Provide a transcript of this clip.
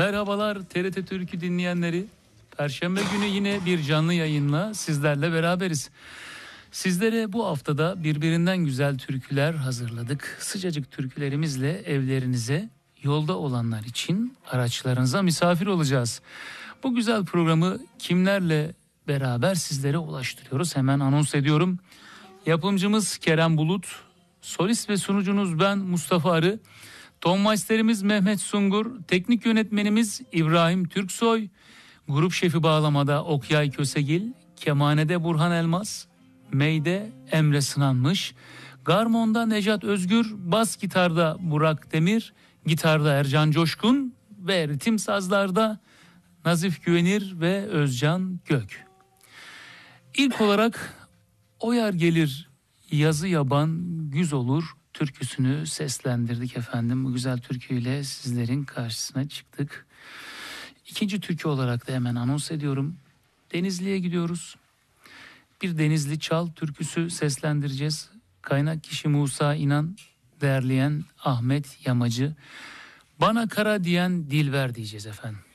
Merhabalar TRT Türk'ü dinleyenleri. Perşembe günü yine bir canlı yayınla sizlerle beraberiz. Sizlere bu haftada birbirinden güzel türküler hazırladık. Sıcacık türkülerimizle evlerinize, yolda olanlar için araçlarınıza misafir olacağız. Bu güzel programı kimlerle beraber sizlere ulaştırıyoruz? Hemen anons ediyorum. Yapımcımız Kerem Bulut, solist ve sunucunuz ben Mustafa Arı. Tonmeisterimiz Mehmet Sungur, teknik yönetmenimiz İbrahim Türksoy, grup şefi bağlamada Okyay Kösegil, kemanede Burhan Elmas, meyde Emre Sınanmış, garmonda Necat Özgür, bas gitarda Burak Demir, gitarda Ercan Coşkun ve ritim sazlarda Nazif Güvenir ve Özcan Gök. İlk olarak O Yar Gelir Yazı Yaban Güz Olur türküsünü seslendirdik efendim. Bu güzel türküyle sizlerin karşısına çıktık. İkinci türkü olarak da hemen anons ediyorum. Denizli'ye gidiyoruz. Bir Denizli Çal türküsü seslendireceğiz. Kaynak kişi Musa İnan, derleyen Ahmet Yamacı. Bana kara diyen Dilber diyeceğiz efendim.